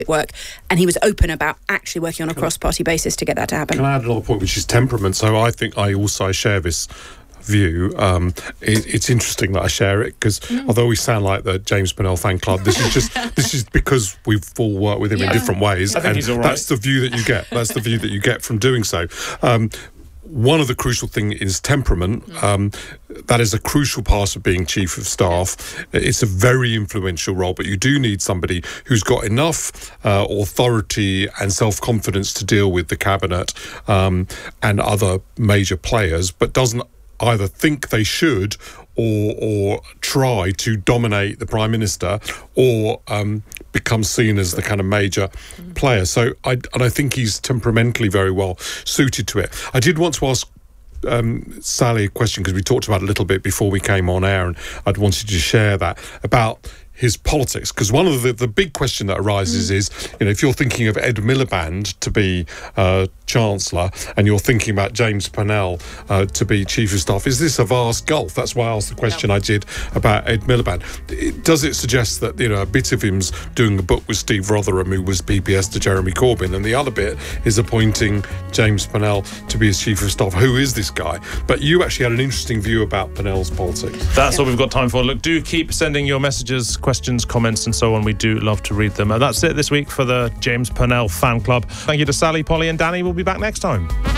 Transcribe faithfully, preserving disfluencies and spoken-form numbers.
work, and he was open about actually working on a cross-party basis to get that to happen. Can I add another point, which is temperament? So I think I also share this view. Um, it, it's interesting that I share it because mm. although we sound like the James Purnell fan club, this is just this is because we've all worked with him yeah. in different ways, I think and he's all right. that's the view that you get. That's the view that you get from doing so. Um, One of the crucial things is temperament. Um, that is a crucial part of being chief of staff. It's a very influential role, but you do need somebody who's got enough uh, authority and self-confidence to deal with the cabinet um, and other major players, but doesn't either think they should or or try to dominate the Prime Minister or um, become seen as the kind of major mm. player. So I and I think he's temperamentally very well suited to it. I did want to ask um, Sally a question because we talked about it a little bit before we came on air, and I'd wanted to share that about his politics, because one of the, the big question that arises mm. is, you know, if you're thinking of Ed Miliband to be uh, Chancellor and you're thinking about James Purnell uh, to be Chief of Staff, is this a vast gulf? That's why I asked the question yeah. I did about Ed Miliband. It, does it suggest that, you know, a bit of him's doing a book with Steve Rotherham, who was P P S to Jeremy Corbyn, and the other bit is appointing James Purnell to be his Chief of Staff? Who is this guy? But you actually had an interesting view about Purnell's politics. That's yeah. all we've got time for. Look, do keep sending your messages, questions, comments and so on. We do love to read them. And that's it this week for the James Purnell Fan Club. Thank you to Sally, Polly and Danny. We'll be back next time.